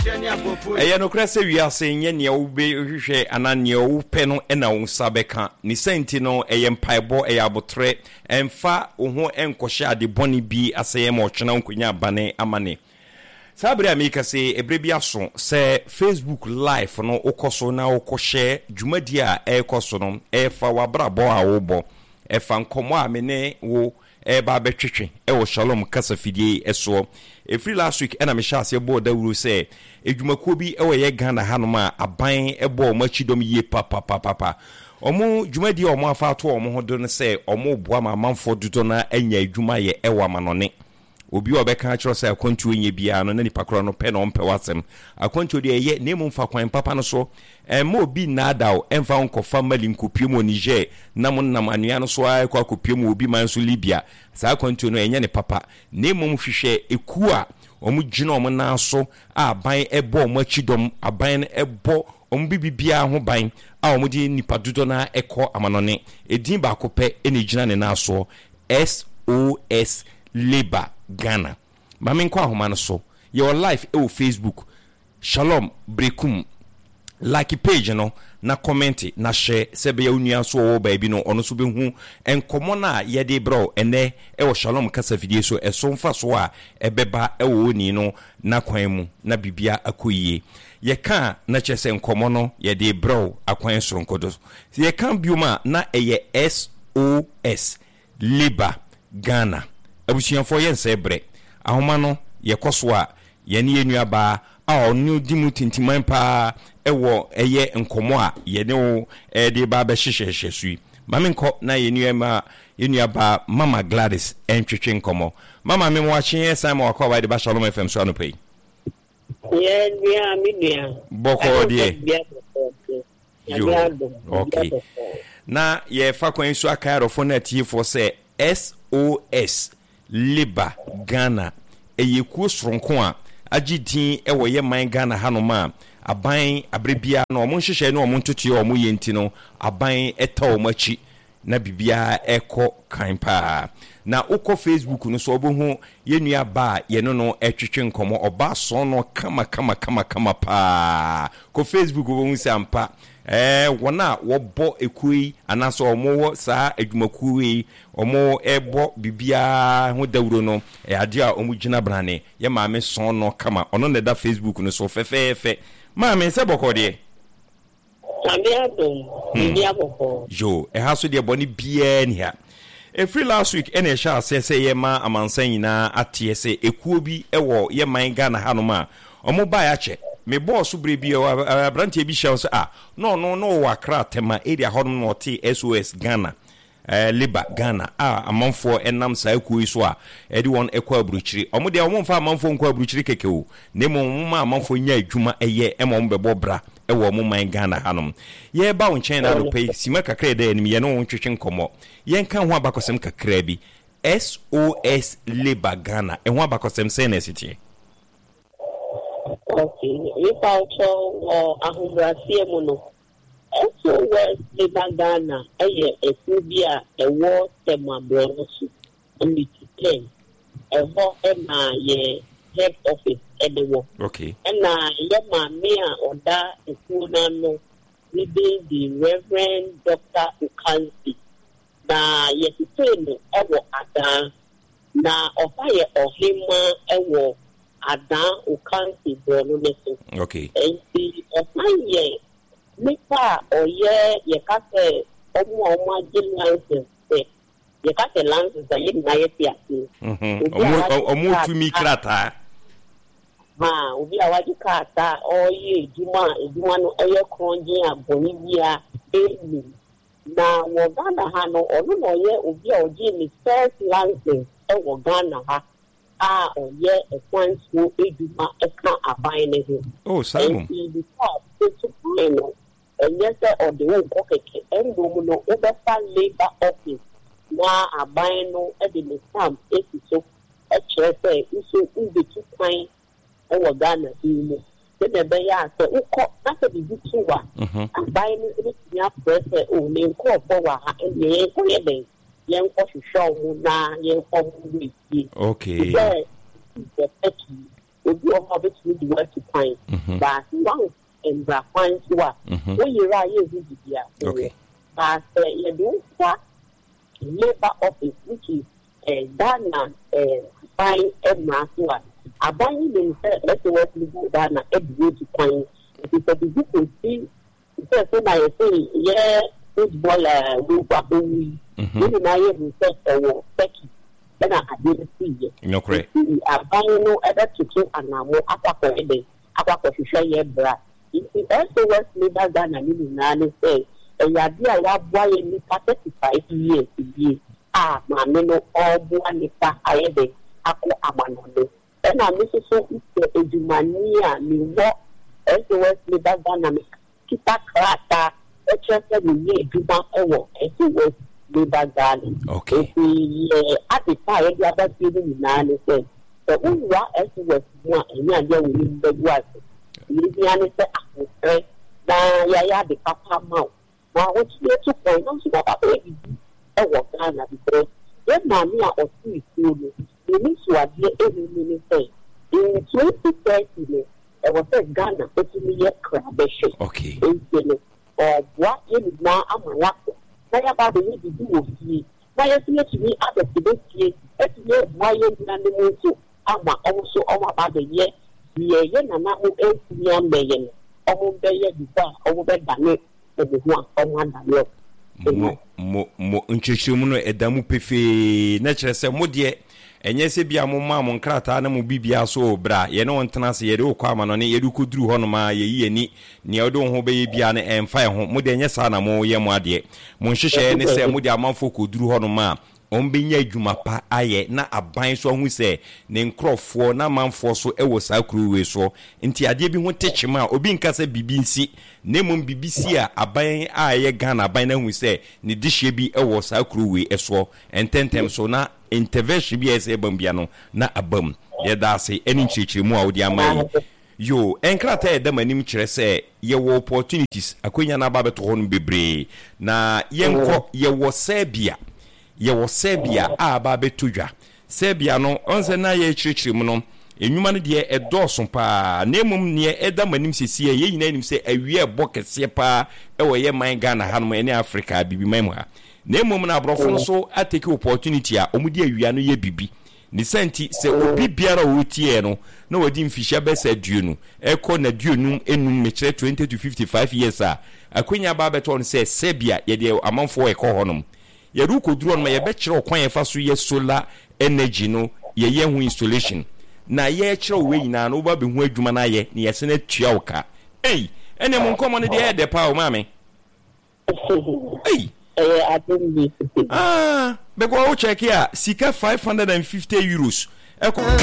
Eya no kra se wiase nye ne wo be hwehwe anane wo pe no na wo sabeka ni senti no eye mpaebo eya abotre emfa wo ho enkohye ade boni bi aseye ma otwena nkonya abane amane sabre amika se ebrebi aso se Facebook live no okoso na okohye dwumadi a ekoso no efa wabrabo a wo bo efa nkomo a mene wo ba betwetwe wo Shalom kasa fidie eso every last week ena me shase bo da wuru se edwumakuo bi ye Ghana hanoma aban ebo machidom ye papa omu dwumadi omu afa ato omu hodo ne se omu boa ma manfo dodo na anya edwuma ye ewa manone obi obeka akiro se akontu enye bia no na nipa kro no pe no mpe wasem akontu de ye nemu mfa kwan papa no so mo obi na daw emfa onkofa mali nkopiem Niger na mo nam anua no so akwa akopiem obi man so Libya sa akontu no enye ne papa nemu mhwehwe eku a omu gina omu na so aban ebo omu achidom aban ebo omu bibia ho ban a omu di nipa dodo na ekọ amanone edin ba kope eni gina ne na so SOS Labor Ghana. Mami nkwa ahoma so. Your life e Facebook. Shalom Brekum. Like page no na comment na share sebe ya unua so wo ba bi no ono so be hu enkomo na ye de bro ene e wo Shalom kasa video so eso mfa so a ebeba e wo ni no na kwan mu na bibia akoyie ye ka na chese enkomo no ye de bro akwan soronkodo ye kan bioma na eye SOS Labor Ghana abusianfo ye nsebre ahoma no ye koso a ye ne yenua ba a onu dimu tintiman pa ewo eye nkomo a ye ne wo de ba be hyehye sui mamenko na yenua ba Mama Gladys entwetwe nkomo mama me mo akye Simon akwa de ba Shalom FM so anopai ye bia media boko de okay na ye fa kwan so akaro fo na tie fo se SOS Labor Ghana eyekuo soronko a agidin ewo ye man Ghana hanoma aban abrebia na omo nhyehyɛ na omo ntotoe omo yenti no aban eta omo achi na bibia ekɔ kan pa na ukọ Facebook no so obohu yenua ba ye no etwetwe nkomo oba so no kama pa ko Facebook obohu se ampa wona wobo ekui anaso omo saa adwumakuwi omo ebo bibia ho dawuro no ade a omo gina brane ye maame son no kama ono ne da Facebook no so fefefe maame se bokode Tabiadum bibia boko jo ha so de boni bia ni ha free last week ene sha se ye ma amansan nyina atie se ekuo bi ewo ye man Ghana hanoma omo ba ya che me boss brebi abrantie bi show say no wakra tema area hodom no te SOS Ghana Labor Ghana amanfo enam sa ekuo so a edi won ekwa abruchiri omo de omo mfa amanfo nkwa abruchiri keke o nemo ma amanfo nya adwuma eye emo mbebo bra ewo mo man Ghana hanom ye ba won chen na do pay sima kakra de enim ye no won twetwe nkomo ye nka ho abakosem kakra bi SOS Labor Ghana e ho abakosem say na sitie. Okay, if also ahumbrasie mu no SOS Labor Ghana efubia ewo temabro no so only 10 evo na ye head office edewo okay na ye maame a oda ekuna no ni the Reverend Dr. Ukansi na ye titeno ewo ada na ofaye ohima ewo Adan Ukansi Bono Neso. Okay. And the Omaye Nipa or ye case Oma license. Ye case license that you Nayati. Omu to me crata. Ubi Awadi Kata or ye Juma no Air Cronjia Bolivia Amy. Now Wagana Hano or no ye Ubi or Jimmy first license or Ghana ha. Oye ekwan so eduma eka abane ho oh Simon the top to final and yes or the one kokeke endo mu no obefa Labor office na abane no e de stamp so e chere say uso unbetu kwan e wo Ghana mu se be ya so ukọ na se bi tuwa abane no e ti ya press o ne nko ofo wa ha e ye ko ye ben yen ko hwehwe mu na yen ko mu wi okay obi ọmọ ọbẹtumi di wọ́n ti kwan baasi wọn mbra kwan ti wa wọ́n yẹra ayé ehu didi a baasi yẹde nfa labour office which is Ghana fine ẹ̀ma so a aban yi lè nfẹ ẹsẹ wọ́n ti bu Ghana ẹ̀dùwọ́ ti kwan ìfẹ́ bíbí kò sí ìfẹ́ sọ na yẹ sẹ́ yẹ football wọ́n gba owó yìí wọ́n nyinaa yẹ research ẹ̀wọ̀ Turkey. Then I didn't see it. No, correct. I buy no other to and I'm more aqua share ye bra. If the SOS leader than a little nanny say, and ya dear, I buy me 35 years to be. My no all one if I ever aqua amano. And I miss so it's a Jumania, me what SOS leader than a kita crata, a chest of me, Juma ever, SOS. Okay. At the time, the other people in said, the only was one and you're willing the work. Louisiana said, ya the papa mouth. Now, what's your 2 points? Don't you about baby? I was Ghana because then Mamma or 3 students, you need to adhere every minute. In 2030, there was a Ghana, but in the crab. Okay. Or what is now I'm a laptop. Naya ba de di du ofi na ye se ti ni abesibetie eti ye boye na ne mu so ama also oma ba de ye na na o enti ameye no omo be ye di ba omo be dane e de ho omo andale mo nchechemu no edamu pefe na kire se mo de enye se bia mo ma mo nkrata na mo bibia so bra ye ne wontena se ye de okwa ma no ne ye du koduru ho no ma ye yi ani ne ye do ho be ye bia ne emfa ho mo de enye sa na mo ye mo ade mo nhihye ne se mo de amanfo koduru ho no ma ombenya adwuma pa aye na aban so hu se ne nkrofo na manfo so ewo sa kuruwe so nti ade bi ho techima obi nkasa bibi nsi ne mum bibisi a aban aye Ghana aban na hu se ne dihye bi ewo sa kuruwe eso ententem so na intervention bi ese bambia no na abam ye da se eni nchichirimu a odi amai yo enkrata edam anim kire se ye wo opportunities akonya na ba beto ho no bebre na yenko ye wo Serbia a ba betudwa Serbia no onse na ye chirichirimu no enwuma no de edoso pa na emum ne edam anim sisi ye nyina anim se awie bokese pa ewo ye man Ghana hanom ene Africa bibi man mu ha na emum na abrofo no so atake opportunity a omudi awia no ye bibi ni senti se obi biara wotie no na wadi mfihya besa duonu eko na duonu enum mekire 20 to 55 years a akonya ba beto no se Serbia ye de amanfo eko honom ye ru koduru no ye be kire okwan ye fa so ye solar energy no ye hu installation na ye kire we nyina no ba be hu adwuma na ye ne ye se na tua oka ene mo nkomo ne de de pa o mame because check here sika 550 euros